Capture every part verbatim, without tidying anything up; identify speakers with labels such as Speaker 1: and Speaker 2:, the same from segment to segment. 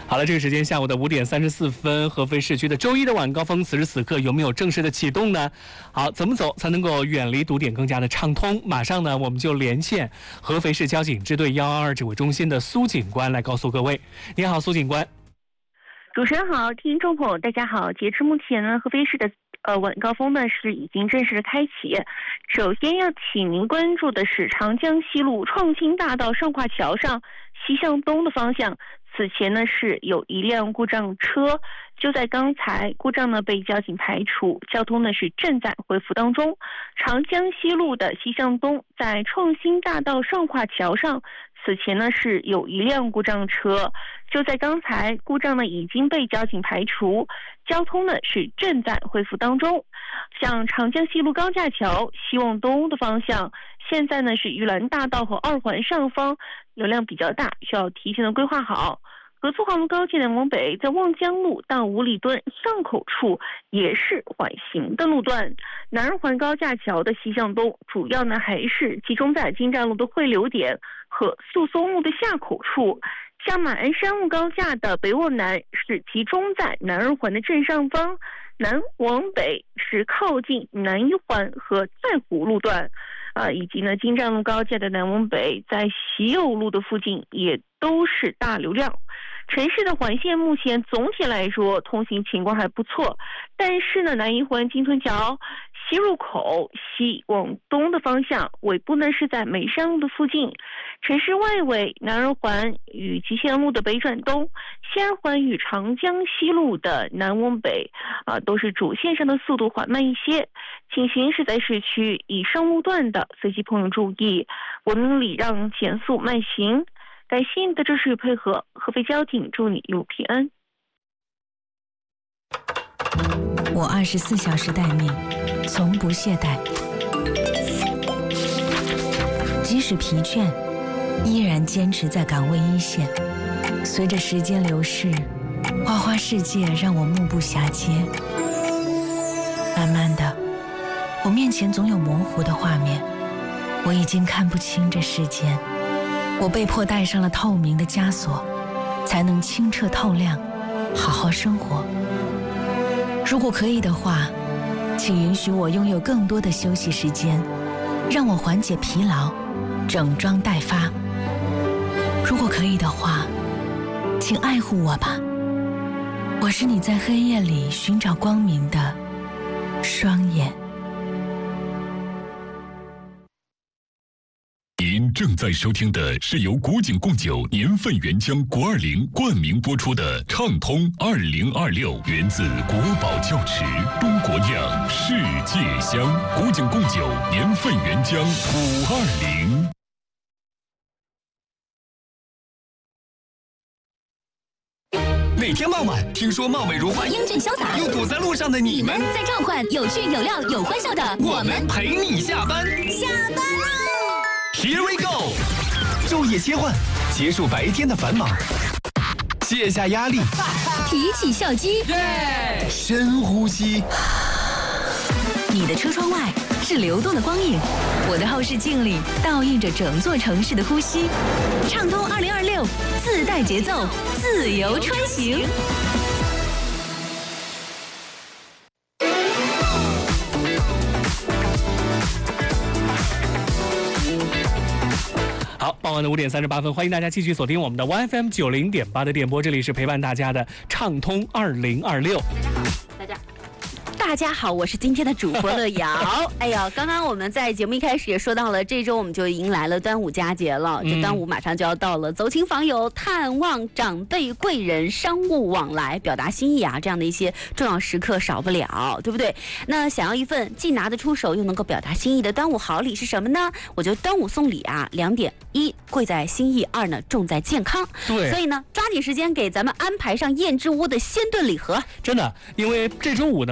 Speaker 1: 好了，这个时间下午的五点三十四分，合肥市区的周一的晚高峰，此时此刻有没有正式的启动呢？好，怎么走才能够远离堵点更加的畅通？马上呢，我们就连线合肥市交警支队一一二指挥中心的苏警官来告诉各位。你好，苏警官。
Speaker 2: 主持人好，听众朋友大家好。截至目前呢，合肥市的呃晚高峰呢是已经正式的开启。首先要请您关注的是长江西路创新大道上跨桥上西向东的方向，此前呢是有一辆故障车，就在刚才故障呢被交警排除，交通呢是正在恢复当中。长江西路的西向东，在创新大道上跨桥上，此前呢是有一辆故障车，就在刚才故障呢已经被交警排除，交通呢是正在恢复当中。像长江西路高架桥西往东的方向，现在呢是玉兰大道和二环上方流量比较大，需要提前的规划好。合作黄路高架南往北，在望江路到五里墩上口处也是缓行的路段。南二环高架桥的西向东，主要呢还是集中在金站路的汇流点和宿松路的下口处。像马鞍山路高架的北往南是集中在南二环的正上方，南往北是靠近南一环和在湖路段。啊，以及呢，金站路高架的南往北，在习友路的附近也都是大流量。城市的环线目前总体来说通行情况还不错，但是呢，南一环金屯桥西入口西往东的方向尾部呢是在梅山路的附近。城市外围南二环与集贤路的北转东，西二环与长江西路的南往北啊，都是主线上的速度缓慢一些。请行驶在市区以上路段的司机朋友注意，文明礼让，减速慢行。感谢你的支持与配合，合肥交警祝你一路平安。
Speaker 3: 我二十四小时待命，从不懈怠，即使疲倦，依然坚持在岗位一线。随着时间流逝，花花世界让我目不暇接。慢慢的，我面前总有模糊的画面，我已经看不清这世间。我被迫戴上了透明的枷锁，才能清澈透亮，好好生活。如果可以的话，请允许我拥有更多的休息时间，让我缓解疲劳，整装待发。如果可以的话，请爱护我吧，我是你在黑夜里寻找光明的双眼。
Speaker 4: 您正在收听的是由古井贡酒年份原浆国二零冠名播出的畅通二零二六，源自国宝窖池，中国酿，世界香。古井贡酒年份原浆五二零。
Speaker 5: 每天傍晚，听说貌美如花、
Speaker 6: 英俊潇洒
Speaker 5: 又堵在路上的你们，
Speaker 6: 在召唤有趣、有料、有欢笑的
Speaker 5: 我们陪你下班。
Speaker 6: 下班喽
Speaker 5: ！Here we go！ 昼夜切换，结束白天的繁忙，卸下压力，
Speaker 6: 提起笑肌，
Speaker 5: 深呼吸。
Speaker 3: 你的车窗外是流动的光影，我的后视镜里倒映着整座城市的呼吸。畅通二零二六，自带节奏，自由穿行。
Speaker 1: 好，傍晚的五点三十八分，欢迎大家继续锁定我们的 Y F M 九零点八的电波，这里是陪伴大家的畅通二零二六。
Speaker 7: 大家好，大家。大家好，我是今天的主播乐瑶。哎呀，刚刚我们在节目一开始也说到了，这周我们就迎来了端午佳节了，这端午马上就要到了，走亲访友、探望长辈贵人、商务往来、表达心意啊，这样的一些重要时刻少不了，对不对？那想要一份既拿得出手又能够表达心意的端午好礼是什么呢？我觉得端午送礼啊，两点：一，贵在心意；二呢，重在健康。
Speaker 1: 对，
Speaker 7: 所以呢，抓紧时间给咱们安排上燕之屋的鲜炖礼盒。
Speaker 1: 真的，因为这周五呢，我们就会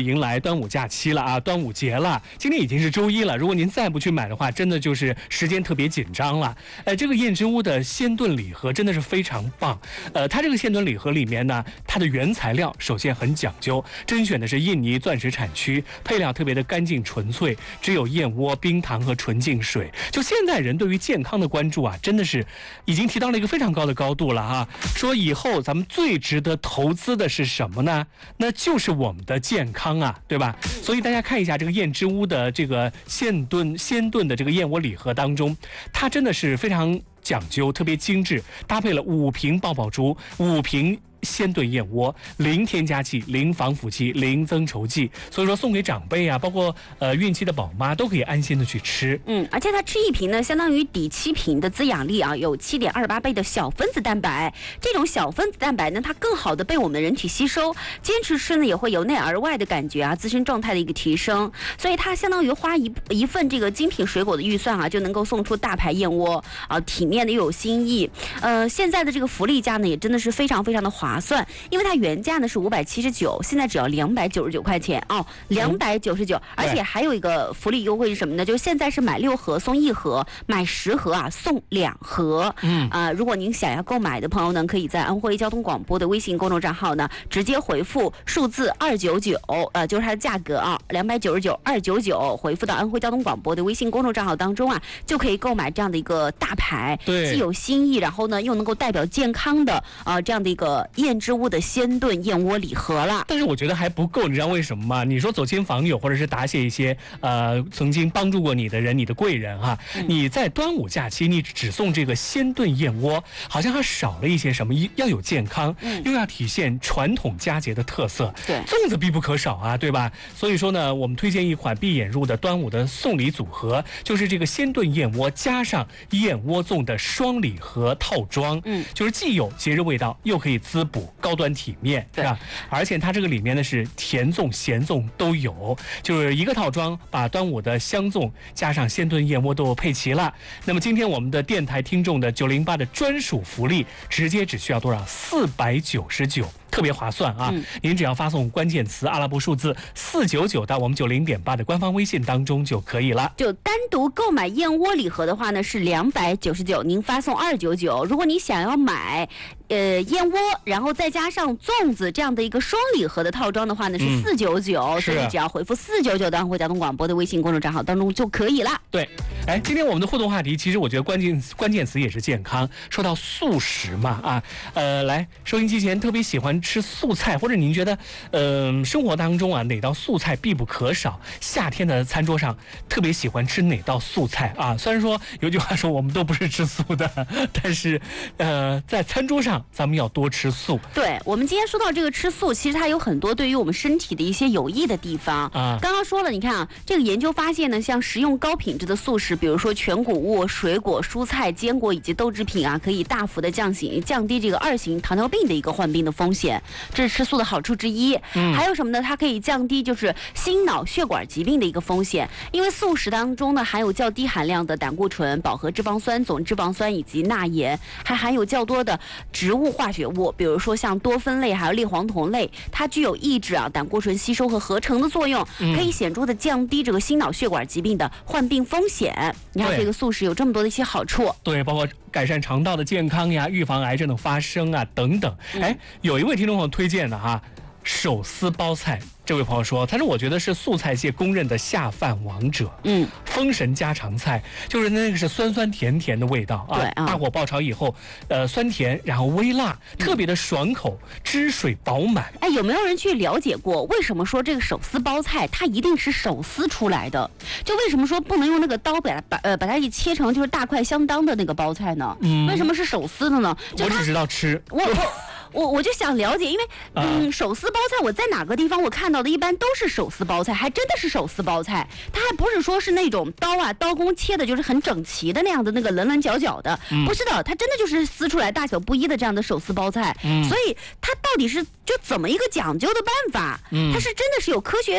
Speaker 1: 迎来端午假期了啊，端午节了，今天已经是周一了。如果您再不去买的话，真的就是时间特别紧张了。呃，这个燕之屋的鲜炖礼盒真的是非常棒。呃，它这个鲜炖礼盒里面呢，它的原材料首先很讲究，甄选的是印尼钻石产区，配料特别的干净纯粹，只有燕窝、冰糖和纯净水。就现在人对于健康的关注啊，真的是已经提到了一个非常高的高度了哈。说以后咱们最值得投资的是什么呢？那就是我们的健康啊，对吧？所以大家看一下这个燕之屋的这个现炖鲜炖的这个燕窝礼盒当中，它真的是非常讲究，特别精致，搭配了五瓶爆爆珠，五瓶鲜炖燕窝，零添加剂、零防腐剂、零增稠剂，所以说送给长辈啊，包括呃孕期的宝妈都可以安心的去吃。
Speaker 7: 嗯，而且它吃一瓶呢，相当于抵七瓶的滋养力啊，有七点二八倍的小分子蛋白。这种小分子蛋白呢，它更好的被我们人体吸收，坚持吃呢也会由内而外的感觉啊，自身状态的一个提升。所以它相当于花一一份这个精品水果的预算啊，就能够送出大牌燕窝啊，体面的又有新意。呃，现在的这个福利价呢，也真的是非常非常的划算，因为它原价呢是五百七十九，现在只要两百九十九块钱哦，两百九十九，而且还有一个福利优惠是什么呢？就是现在是买六盒送一盒，买十盒啊送两盒。嗯啊、呃，如果您想要购买的朋友呢，可以在安徽交通广播的微信公众账号呢，直接回复数字二九九，呃，就是它的价格啊，两百九十九二九九，回复到安徽交通广播的微信公众账号当中啊，就可以购买这样的一个大牌，
Speaker 1: 对，
Speaker 7: 既有新意，然后呢又能够代表健康的啊、呃、这样的一个燕之屋的鲜炖燕窝礼盒了。
Speaker 1: 但是我觉得还不够，你知道为什么吗？你说走亲访友，或者是答谢一些呃曾经帮助过你的人，你的贵人哈、嗯，你在端午假期你只送这个鲜炖燕窝，好像还少了一些什么，要有健康，嗯、又要体现传统佳节的特色。
Speaker 7: 对，
Speaker 1: 粽子必不可少啊，对吧？所以说呢，我们推荐一款闭眼入的端午的送礼组合，就是这个鲜炖燕窝加上燕窝粽的双礼盒套装，嗯，就是既有节日味道，又可以滋补，高端体面，是吧？而且它这个里面呢是甜粽、咸粽都有，就是一个套装，把端午的香粽加上鲜炖燕窝都配齐了。那么今天我们的电台听众的九零八的专属福利，直接只需要多少？四百九十九。特别划算啊！嗯、您只要发送关键词阿拉伯数字四九九到我们九零点八的官方微信当中就可以了。
Speaker 7: 就单独购买燕窝礼盒的话呢是两百九十九，您发送二九九。如果你想要买呃燕窝，然后再加上粽子这样的一个双礼盒的套装的话呢是四九九，所以只要回复四九九到安徽交通广播的微信公众账号当中就可以了。
Speaker 1: 对，哎，今天我们的互动话题，其实我觉得关键关键词也是健康。说到素食嘛，啊，呃，来收音机前特别喜欢吃素菜，或者您觉得，嗯、呃，生活当中啊哪道素菜必不可少？夏天的餐桌上特别喜欢吃哪道素菜啊？虽然说有句话说我们都不是吃素的，但是，呃，在餐桌上咱们要多吃素。
Speaker 7: 对，我们今天说到这个吃素，其实它有很多对于我们身体的一些有益的地方啊。刚刚说了，你看啊，这个研究发现呢，像食用高品质的素食，比如说全谷物、水果、蔬菜、坚果以及豆制品啊，可以大幅的降型降低这个二型糖尿病的一个患病的风险。这是吃素的好处之一。嗯，还有什么呢？它可以降低就是心脑血管疾病的一个风险，因为素食当中呢含有较低含量的胆固醇、饱和脂肪酸、总脂肪酸以及钠盐，还含有较多的植物化学物，比如说像多酚类还有类黄酮类，它具有抑制啊胆固醇吸收和合成的作用，可以显著的降低这个心脑血管疾病的患病风险。你看这个素食有这么多的一些好处，
Speaker 1: 对，包括改善肠道的健康呀，预防癌症的发生啊等等。哎、嗯，有一位听众朋友推荐的哈，手撕包菜。这位朋友说，他说我觉得是素菜界公认的下饭王者，嗯，封神家常菜，就是那个是酸酸甜甜的味道啊，对啊，大火爆炒以后，呃，酸甜，然后微辣，特别的爽口，汁水饱满。
Speaker 7: 哎，有没有人去了解过为什么说这个手撕包菜它一定是手撕出来的？就为什么说不能用那个刀把把呃把它一切成就是大块相当的那个包菜呢？嗯，为什么是手撕的呢？
Speaker 1: 我只知道吃。
Speaker 7: 我我。我我就想了解，因为嗯，手撕包菜我在哪个地方我看到的一般都是手撕包菜，还真的是手撕包菜，它还不是说是那种刀啊刀工切的就是很整齐的那样的那个棱棱角角的，嗯、不是的，它真的就是撕出来大小不一的这样的手撕包菜，嗯、所以它到底是就怎么一个讲究的办法？嗯、它是真的是有科学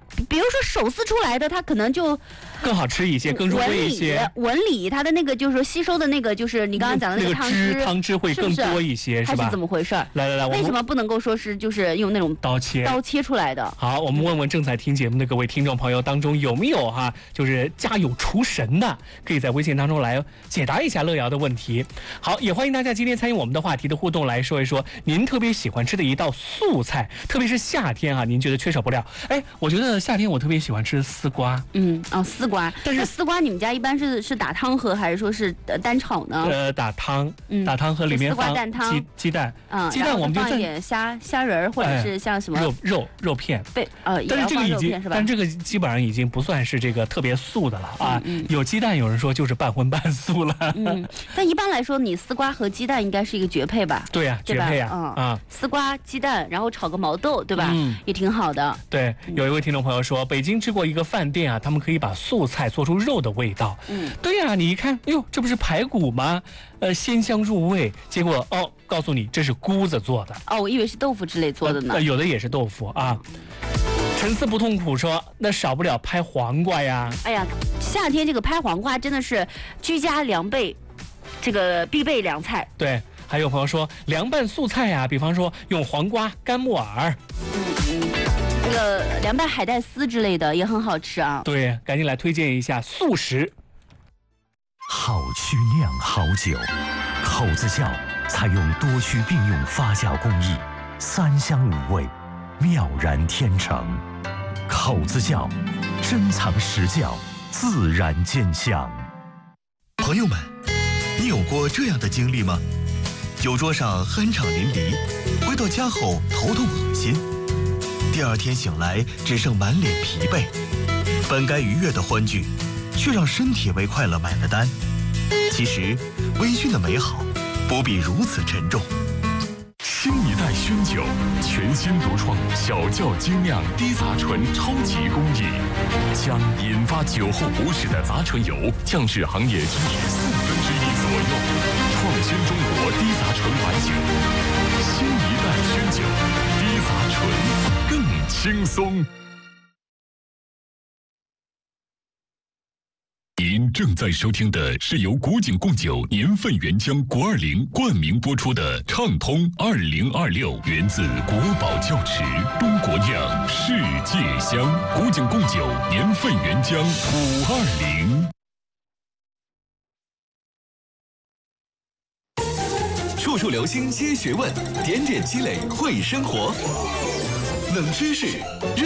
Speaker 7: 比如说手撕出来的，它可能就
Speaker 1: 更好吃一些，更入味一些。
Speaker 7: 纹理它的那个就是说吸收的那个就是你刚刚讲的那个汤汁，
Speaker 1: 汤汁会更多一些，
Speaker 7: 是吧？还是怎么回事？
Speaker 1: 来来来，
Speaker 7: 为什么不能够说是就是用那种
Speaker 1: 刀切
Speaker 7: 刀切出来的？
Speaker 1: 好，我们问问正在听节目的各位听众朋友当中有没有哈，就是家有厨神的，可以在微信当中来解答一下乐瑶的问题。好，也欢迎大家今天参与我们的话题的互动，来说一说您特别喜欢吃的一道素菜，特别是夏天啊，您觉得缺少不了。哎，我觉得夏天我特别喜欢吃丝瓜。
Speaker 7: 嗯，哦，丝瓜。但是丝瓜你们家一般是是打汤喝还是说是单炒呢？
Speaker 1: 呃，打汤，嗯、打汤和里面放鸡鸡蛋，
Speaker 7: 嗯，
Speaker 1: 鸡蛋我们就
Speaker 7: 放一点虾虾仁或者是像什么、
Speaker 1: 哎、肉肉肉片。
Speaker 7: 对，呃，
Speaker 1: 但是这个已经，但这个基本上已经不算是这个特别素的了啊。嗯嗯、有鸡蛋，有人说就是半荤半素了。
Speaker 7: 嗯，但一般来说，你丝瓜和鸡蛋应该是一个绝配吧？
Speaker 1: 对呀、啊，绝配呀、啊！
Speaker 7: 嗯啊，丝瓜鸡蛋，然后炒个毛豆，对吧？嗯，也挺好的。
Speaker 1: 对，有一位听众朋友说，北京吃过一个饭店啊，他们可以把素菜做出肉的味道。嗯，对呀、啊，你一看，哎呦，这不是排骨吗？呃，鲜香入味。结果哦，告诉你这是菇子做的。
Speaker 7: 哦，我以为是豆腐之类做的呢。
Speaker 1: 呃、有的也是豆腐啊。陈思不痛苦说，那少不了拍黄瓜呀。
Speaker 7: 哎呀，夏天这个拍黄瓜真的是居家凉备，这个必备凉菜。
Speaker 1: 对。还有朋友说凉拌素菜呀、啊，比方说用黄瓜、干木耳，
Speaker 7: 嗯嗯，那个凉拌海带丝之类的也很好吃啊。
Speaker 1: 对，赶紧来推荐一下素食。
Speaker 8: 好曲酿好酒，口子窖采用多区并用发酵工艺，三香五味，妙然天成。口子窖，珍藏实窖，自然见香。
Speaker 9: 朋友们，你有过这样的经历吗？酒桌上酣畅淋漓，回到家后头痛恶心，第二天醒来只剩满脸疲惫，本该愉悦的欢聚，却让身体为快乐买了单。其实，微醺的美好不必如此沉重。
Speaker 4: 新一代熏酒，全新独创小窖精酿低杂醇超级工艺，将引发酒后不适的杂醇油降至行业均值四分之一左右，创新中国低杂醇白酒。新一代熏酒，低杂醇更轻松。您正在收听的是由古井贡酒年份原浆国二零冠名播出的畅通二零二六，源自国宝窖池，中国酿，世界香。古井贡酒年份原浆五二零。
Speaker 5: 处处留心接学问，点点积累会生活，冷知识。